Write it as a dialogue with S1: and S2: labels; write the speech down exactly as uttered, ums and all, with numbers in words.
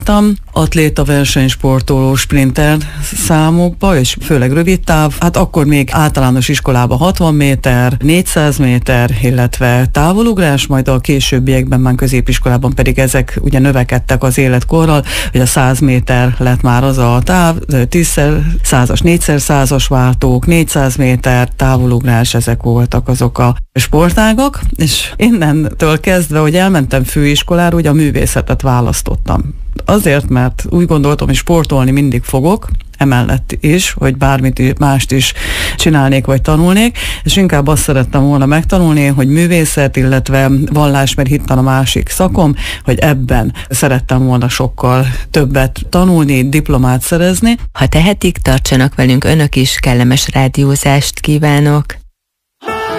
S1: Atléta, versenysportoló, sprinter számokba, és főleg rövid táv. Hát akkor még általános iskolában hatvan méter, négyszáz méter, illetve távolugrás, majd a későbbiekben, már középiskolában pedig ezek ugye növekedtek az életkorral, hogy a száz méter lett már az a táv, tízszer százas, négyszer százas váltók, négyszáz méter, távolugrás, ezek voltak azok a sportágak, és innentől kezdve, hogy elmentem főiskolára, ugye a művészetet választottam. Azért, mert úgy gondoltam, hogy sportolni mindig fogok, emellett is, hogy bármit mást is csinálnék, vagy tanulnék, és inkább azt szerettem volna megtanulni, hogy művészet, illetve vallás, mert hittan a másik szakom, hogy ebben szerettem volna sokkal többet tanulni, diplomát szerezni.
S2: Ha tehetik, tartsanak velünk önök is, kellemes rádiózást kívánok!